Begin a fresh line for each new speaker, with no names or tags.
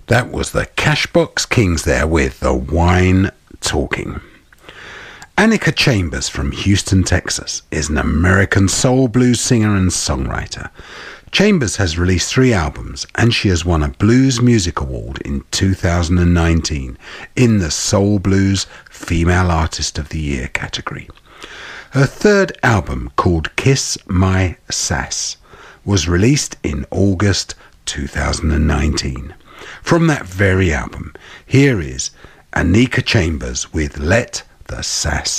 That was the Cashbox Kings there with The Wine Talking. Annika Chambers from Houston, Texas, is an American soul blues singer and songwriter. Chambers has released 3 albums, and she has won a Blues Music Award in 2019 in the Soul Blues Female Artist of the Year category. Her 3rd album, called Kiss My Sass, was released in August 2019. From that very album, here is Annika Chambers with Let the Sass